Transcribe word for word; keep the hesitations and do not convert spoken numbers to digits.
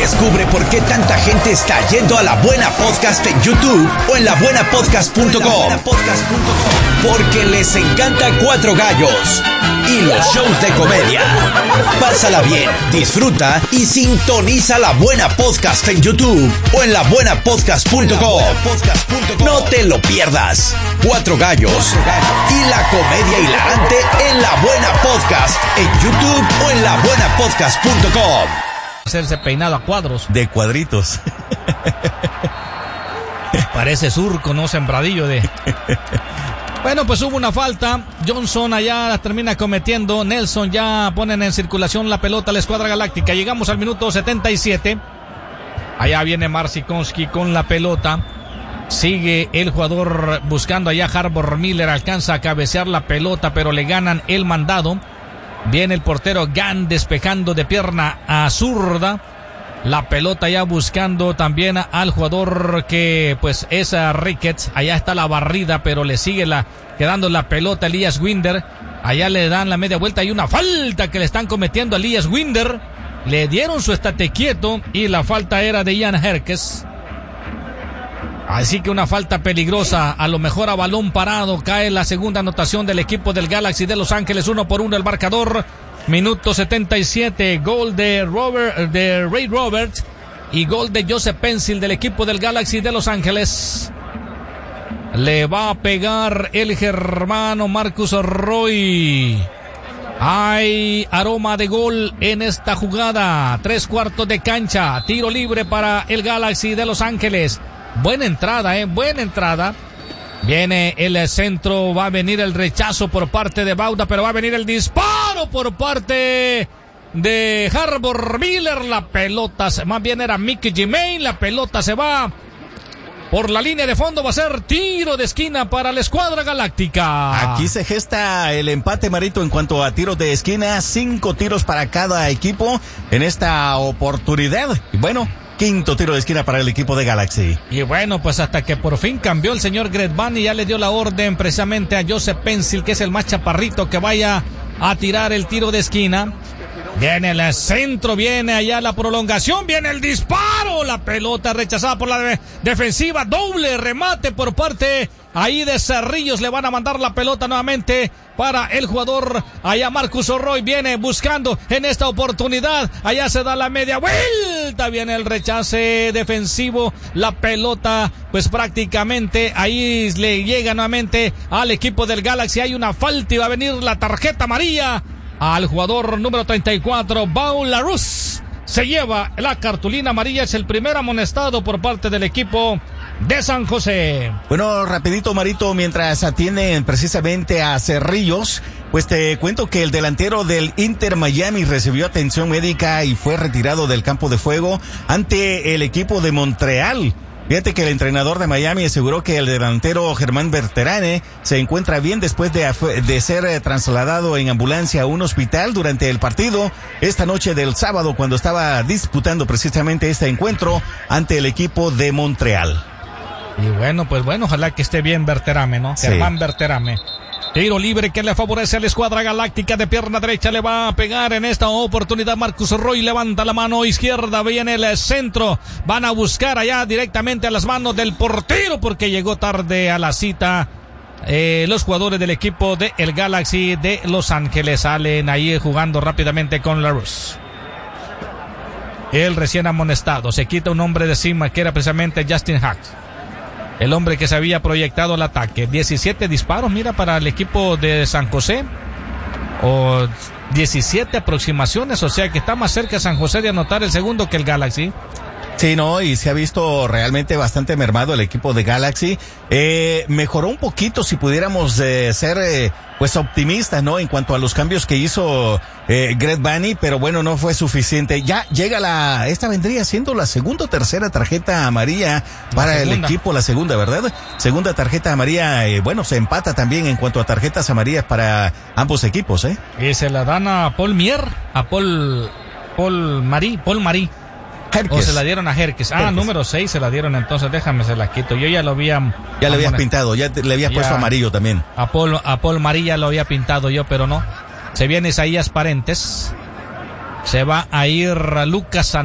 Descubre por qué tanta gente está yendo a La Buena Podcast en YouTube o en la buena podcast punto com. Porque les encanta Cuatro Gallos y los shows de comedia. Pásala bien, disfruta y sintoniza La Buena Podcast en YouTube o en la buena podcast punto com. No te lo pierdas. Cuatro Gallos y la comedia hilarante en La Buena Podcast en YouTube o en la buena podcast punto com. Hacerse peinado a cuadros. De cuadritos. Parece surco, no sembradillo de... Bueno, pues hubo una falta. Johnson allá la termina cometiendo. Nelson ya ponen en circulación la pelota a la escuadra galáctica. Llegamos al minuto setenta y siete. Allá viene Marcinkowski con la pelota. Sigue el jugador buscando allá. Harbor Miller alcanza a cabecear la pelota, pero le ganan el mandado. Viene el portero Gann despejando de pierna a zurda. La pelota ya buscando también al jugador que pues es a Ricketts. Allá está la barrida, pero le sigue la quedando la pelota Elias Winder. Allá le dan la media vuelta y una falta que le están cometiendo a Elias Winder. Le dieron su estate quieto y la falta era de Ian Herkes. Así que una falta peligrosa, a lo mejor a balón parado. Cae la segunda anotación del equipo del Galaxy de Los Ángeles, uno por uno el marcador. Minuto setenta y siete, gol de Robert, de Ray Roberts y gol de Joseph Pencil del equipo del Galaxy de Los Ángeles. Le va a pegar el germano Marcus Roy. Hay aroma de gol en esta jugada. Tres cuartos de cancha, tiro libre para el Galaxy de Los Ángeles. Buena entrada, eh, buena entrada. Viene el centro, va a venir el rechazo por parte de Bauda, pero va a venir el disparo por parte de Harbor Miller. La pelota, más bien era Mickey Germain, la pelota se va por la línea de fondo, va a ser tiro de esquina para la escuadra galáctica. Aquí se gesta el empate, Marito, en cuanto a tiros de esquina, cinco tiros para cada equipo en esta oportunidad. Y bueno, quinto tiro de esquina para el equipo de Galaxy. Y bueno, pues hasta que por fin cambió el señor Greg Van y ya le dio la orden precisamente a Joseph Pencil, que es el más chaparrito, que vaya a tirar el tiro de esquina. Viene el centro, viene allá la prolongación, viene el disparo, la pelota rechazada por la de- defensiva, doble remate por parte ahí de Cerrillos, le van a mandar la pelota nuevamente para el jugador, allá Marcus Roy viene buscando en esta oportunidad, allá se da la media vuelta, viene el rechace defensivo, la pelota pues prácticamente ahí le llega nuevamente al equipo del Galaxy, hay una falta y va a venir la tarjeta amarilla al jugador número treinta y cuatro, Paul Larus. Se lleva la cartulina amarilla, es el primer amonestado por parte del equipo de San José. Bueno, rapidito, Marito, mientras atienden precisamente a Cerrillos, pues te cuento que el delantero del Inter Miami recibió atención médica y fue retirado del campo de juego ante el equipo de Montreal. Fíjate que el entrenador de Miami aseguró que el delantero Germán Berterame se encuentra bien después de, de ser trasladado en ambulancia a un hospital durante el partido esta noche del sábado, cuando estaba disputando precisamente este encuentro ante el equipo de Montreal. Y bueno, pues bueno, ojalá que esté bien Berterame, ¿no? Sí. Germán Berterame. Tiro libre que le favorece a la escuadra galáctica, de pierna derecha le va a pegar en esta oportunidad Marcus Roy, levanta la mano izquierda, viene el centro, van a buscar allá directamente a las manos del portero porque llegó tarde a la cita. Eh, los jugadores del equipo de el Galaxy de Los Ángeles salen ahí jugando rápidamente con Larus. El recién amonestado se quita un hombre de encima que era precisamente Justin Hacks, el hombre que se había proyectado al ataque. diecisiete disparos, mira, para el equipo de San José. O diecisiete aproximaciones, o sea que está más cerca San José de anotar el segundo que el Galaxy. Sí, no, y se ha visto realmente bastante mermado el equipo de Galaxy. Eh, mejoró un poquito, si pudiéramos eh, ser eh, pues optimistas, ¿no? En cuanto a los cambios que hizo eh, Greg Vanney, pero bueno, no fue suficiente. Ya llega la, esta vendría siendo la segunda o tercera tarjeta amarilla para el equipo, la segunda, ¿verdad? Segunda tarjeta amarilla, eh, bueno, se empata también en cuanto a tarjetas amarillas para ambos equipos, ¿eh? Y se la dan a Paul Mier, a Paul, Paul Marí, Paul Marí. Jerkes. O se la dieron a Jerkes. Ah, Jerkes. número seis se la dieron, entonces déjame, se la quito. Yo ya lo había... Ya le habías pintado, ya te, le habías ya, puesto amarillo también. A Paul, a Paul Marí ya lo había pintado yo, pero no. Se viene Isaías Parentes. Se va a ir Lucas